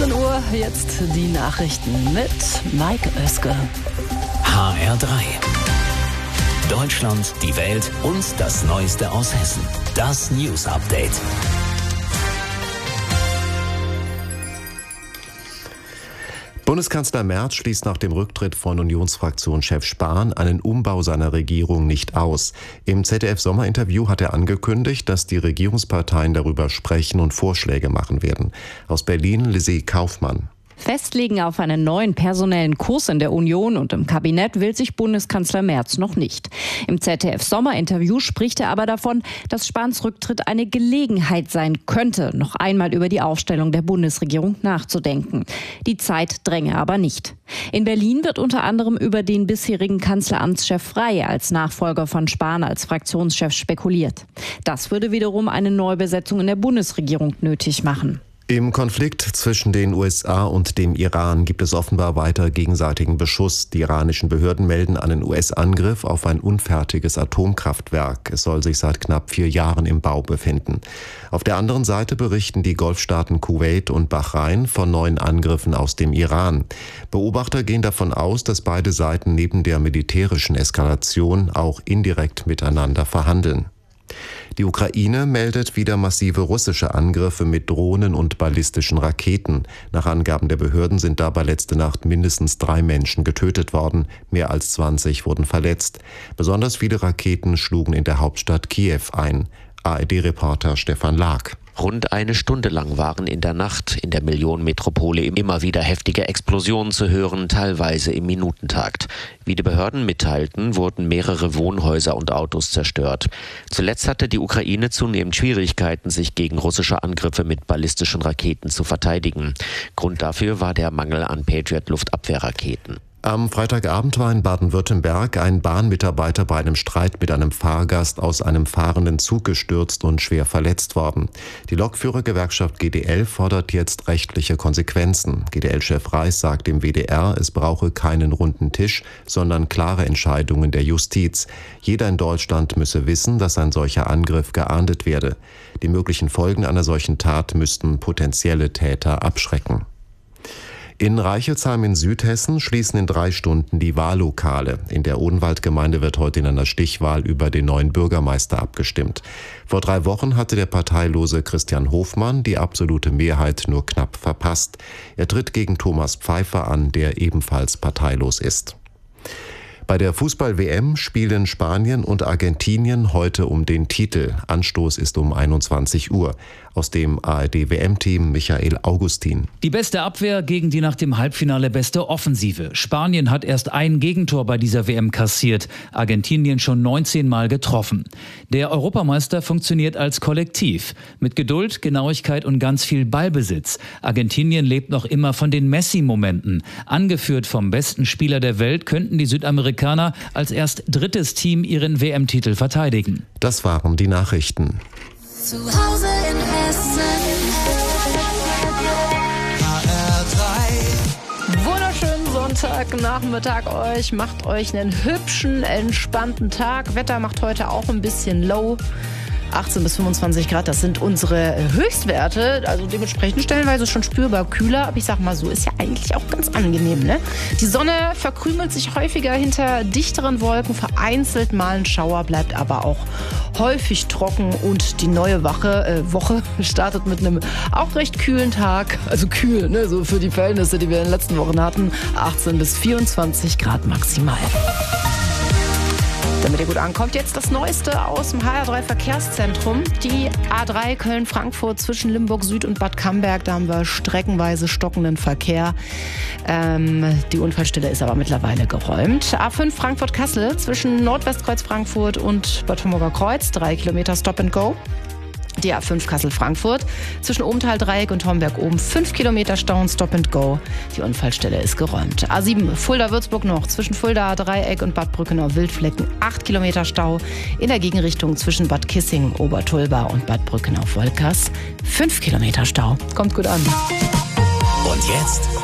17 Uhr, jetzt die Nachrichten mit Mike Oeske. HR3. Deutschland, die Welt und das Neueste aus Hessen. Das News Update. Bundeskanzler Merz schließt nach dem Rücktritt von Unionsfraktionschef Spahn einen Umbau seiner Regierung nicht aus. Im ZDF-Sommerinterview hat er angekündigt, dass die Regierungsparteien darüber sprechen und Vorschläge machen werden. Aus Berlin Lizzie Kaufmann. Festlegen auf einen neuen personellen Kurs in der Union und im Kabinett will sich Bundeskanzler Merz noch nicht. Im ZDF-Sommerinterview spricht er aber davon, dass Spahns Rücktritt eine Gelegenheit sein könnte, noch einmal über die Aufstellung der Bundesregierung nachzudenken. Die Zeit dränge aber nicht. In Berlin wird unter anderem über den bisherigen Kanzleramtschef Frey als Nachfolger von Spahn als Fraktionschef spekuliert. Das würde wiederum eine Neubesetzung in der Bundesregierung nötig machen. Im Konflikt zwischen den USA und dem Iran gibt es offenbar weiter gegenseitigen Beschuss. Die iranischen Behörden melden einen US-Angriff auf ein unfertiges Atomkraftwerk. Es soll sich seit knapp 4 Jahren im Bau befinden. Auf der anderen Seite berichten die Golfstaaten Kuwait und Bahrain von neuen Angriffen aus dem Iran. Beobachter gehen davon aus, dass beide Seiten neben der militärischen Eskalation auch indirekt miteinander verhandeln. Die Ukraine meldet wieder massive russische Angriffe mit Drohnen und ballistischen Raketen. Nach Angaben der Behörden sind dabei letzte Nacht mindestens 3 Menschen getötet worden. Mehr als 20 wurden verletzt. Besonders viele Raketen schlugen in der Hauptstadt Kiew ein. ARD-Reporter Stefan Lag. Rund eine Stunde lang waren in der Nacht in der Millionenmetropole immer wieder heftige Explosionen zu hören, teilweise im Minutentakt. Wie die Behörden mitteilten, wurden mehrere Wohnhäuser und Autos zerstört. Zuletzt hatte die Ukraine zunehmend Schwierigkeiten, sich gegen russische Angriffe mit ballistischen Raketen zu verteidigen. Grund dafür war der Mangel an Patriot-Luftabwehrraketen. Am Freitagabend war in Baden-Württemberg ein Bahnmitarbeiter bei einem Streit mit einem Fahrgast aus einem fahrenden Zug gestürzt und schwer verletzt worden. Die Lokführergewerkschaft GDL fordert jetzt rechtliche Konsequenzen. GDL-Chef Reis sagt im WDR, es brauche keinen runden Tisch, sondern klare Entscheidungen der Justiz. Jeder in Deutschland müsse wissen, dass ein solcher Angriff geahndet werde. Die möglichen Folgen einer solchen Tat müssten potenzielle Täter abschrecken. In Reichelsheim in Südhessen schließen in 3 Stunden die Wahllokale. In der Odenwaldgemeinde wird heute in einer Stichwahl über den neuen Bürgermeister abgestimmt. Vor 3 Wochen hatte der parteilose Christian Hofmann die absolute Mehrheit nur knapp verpasst. Er tritt gegen Thomas Pfeiffer an, der ebenfalls parteilos ist. Bei der Fußball-WM spielen Spanien und Argentinien heute um den Titel. Anstoß ist um 21 Uhr. Aus dem ARD-WM-Team Michael Augustin. Die beste Abwehr gegen die nach dem Halbfinale beste Offensive. Spanien hat erst ein Gegentor bei dieser WM kassiert, Argentinien schon 19 Mal getroffen. Der Europameister funktioniert als Kollektiv. Mit Geduld, Genauigkeit und ganz viel Ballbesitz. Argentinien lebt noch immer von den Messi-Momenten. Angeführt vom besten Spieler der Welt könnten die Südamerikaner als erst 3. Team ihren WM-Titel verteidigen. Das waren die Nachrichten. Zu Hause in Hessen. HR3. Wunderschönen Sonntagnachmittag euch. Macht euch einen hübschen, entspannten Tag. Wetter macht heute auch ein bisschen low. 18 bis 25 Grad, das sind unsere Höchstwerte. Also dementsprechend stellenweise schon spürbar kühler. Aber ich sag mal so, ist ja eigentlich auch ganz angenehm, ne? Die Sonne verkrümelt sich häufiger hinter dichteren Wolken. Vereinzelt mal ein Schauer, bleibt aber auch häufig trocken. Und die neue Woche startet mit einem auch recht kühlen Tag. Also kühl, ne? So für die Verhältnisse, die wir in den letzten Wochen hatten. 18 bis 24 Grad maximal. Damit ihr gut ankommt, jetzt das Neueste aus dem HR3 Verkehrszentrum. Die A3 Köln-Frankfurt zwischen Limburg Süd und Bad Camberg. Da haben wir streckenweise stockenden Verkehr. Die Unfallstelle ist aber mittlerweile geräumt. A5 Frankfurt-Kassel zwischen Nordwestkreuz Frankfurt und Bad Homburger Kreuz. 3 Kilometer Stop and Go. Die A5 Kassel-Frankfurt zwischen Obenthal-Dreieck und Homberg oben 5 Kilometer Stau und Stop and Go. Die Unfallstelle ist geräumt. A7 Fulda-Würzburg noch zwischen Fulda-Dreieck und Bad Brückenau-Wildflecken 8 Kilometer Stau. In der Gegenrichtung zwischen Bad Kissing, Obertulba und Bad Brückenau-Wolkers 5 Kilometer Stau. Kommt gut an. Und jetzt